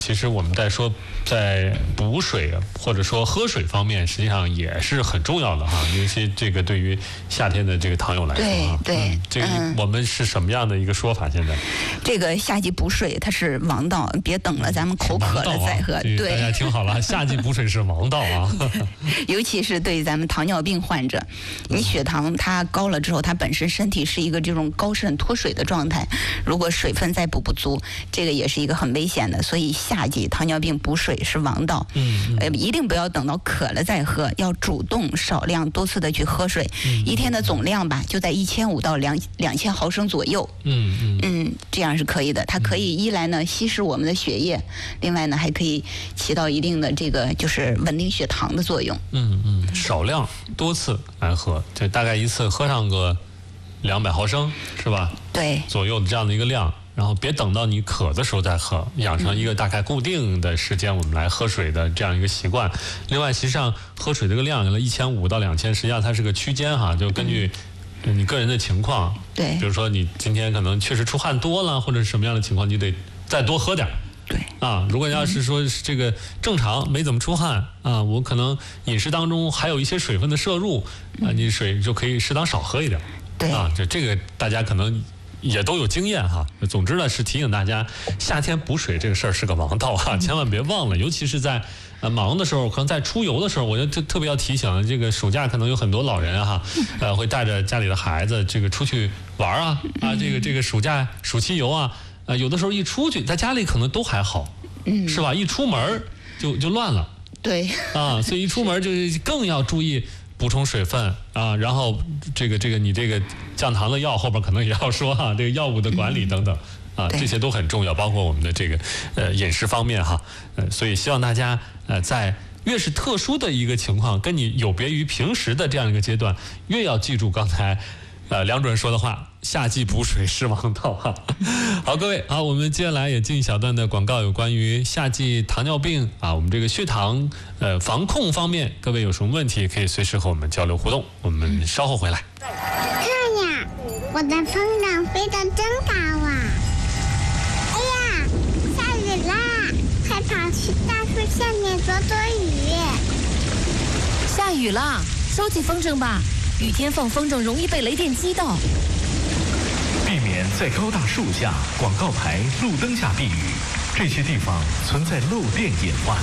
其实我们在说，在补水或者说喝水方面，实际上也是很重要的哈。尤其这个对于夏天的这个糖友来说啊， 对， 这个我们是什么样的一个说法？现在这个夏季补水它是王道，别等了咱们口渴了再喝。 对，大家听好了，夏季补水是王道啊。 尤其是对咱们糖尿病患者，你血糖它高了之后，它本身身体是一个这种高渗脱水的状态，如果水分再补不足，这个也是一个很危险的。所以夏季糖尿病补水是王道，一定不要等到渴了再喝，要主动少量多次的去喝水，一天的总量吧就在1500到2000毫升左右，这样是可以的。它可以一来呢稀释我们的血液，另外呢还可以起到一定的这个就是稳定血糖的作用。 少量多次来喝，就大概一次喝上个200毫升是吧？ 对， 左右的这样的一个量。然后别等到你渴的时候再喝，养成一个大概固定的时间我们来喝水的这样一个习惯。另外，实际上喝水这个量1500到2000，实际上它是个区间哈，就根据你个人的情况。 对， 比如说你今天可能确实出汗多了，或者是什么样的情况，你得再多喝点。 对啊，如果要是说这个正常没怎么出汗啊，我可能饮食当中还有一些水分的摄入啊，你水就可以适当少喝一点。 对啊，这个大家可能也都有经验哈。总之呢，是提醒大家，夏天补水这个事儿是个王道哈，千万别忘了。尤其是在忙的时候，可能在出游的时候，我就特别要提醒，这个暑假可能有很多老人哈，会带着家里的孩子这个出去玩啊，这个暑期游啊，有的时候一出去，在家里可能都还好，是吧？一出门就乱了。 对啊，所以一出门就更要注意补充水分啊，然后这个你这个降糖的药后边可能也要说哈，这个药物的管理等等啊，这些都很重要，包括我们的这个饮食方面哈，所以希望大家在越是特殊的一个情况，跟你有别于平时的这样一个阶段，越要记住刚才梁主任说的话，夏季补水是王道哈。好，各位好，我们接下来也进一小段的广告，有关于夏季糖尿病啊，我们这个血糖防控方面，各位有什么问题可以随时和我们交流互动，我们稍后回来。 看呀，我的风筝飞得真高啊！哎呀，下雨啦，快跑去大树下面躲躲雨。 下雨啦，收起风筝吧。雨天放风筝容易被雷电击到， 避免在高大树下、广告牌、路灯下避雨，这些地方存在漏电隐患。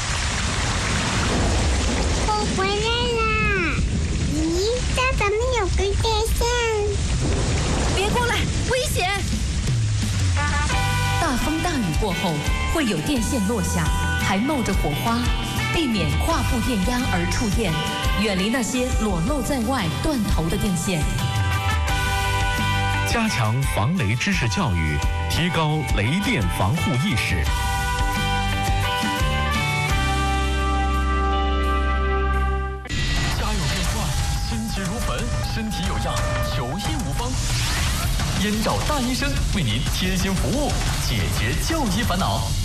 我回来啦！咦，这怎么有根电线？ 别过来，危险！大风大雨过后会有电线落下，还冒着火花，避免跨步电压而触电。远离那些裸露在外、断头的电线， 加强防雷知识教育，提高雷电防护意识。 家有变幻，心急如焚，身体有恙，求医无方。燕赵大医生为您贴心服务，解决就医烦恼。